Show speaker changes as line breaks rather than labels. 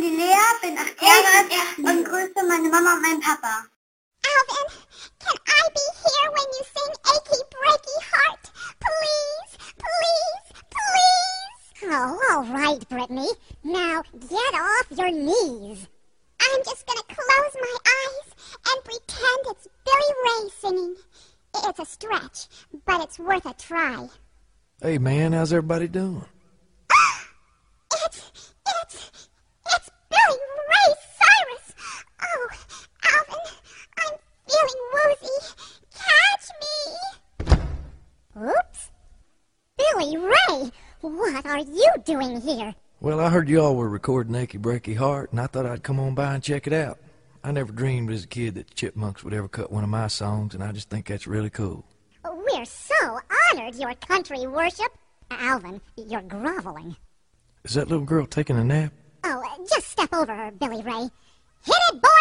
die Lea, bin 8 Jahre alt und grüße meine Mama und meinen Papa.
Alvin, can I be here when you sing Achy Breaky Heart? Please, please, please. Oh, all right, Brittany. Now get off your knees. I'm just gonna close my eyes and pretend it's Billy Ray singing. It's a stretch, but it's worth a try.
Hey, man, how's everybody doing?
It's Billy Ray Cyrus. Oh, Alvin, I'm feeling woozy. Catch me. Oops. Billy Ray, what are you doing here?
Well, I heard y'all were recording Achy Breaky Heart, and I thought I'd come on by and check it out. I never dreamed as a kid that the Chipmunks would ever cut one of my songs, and I just think that's really cool.
We're so honored, your country worship. Alvin, you're groveling.
Is that little girl taking a nap?
Oh, just step over her, Billy Ray. Hit it, boy!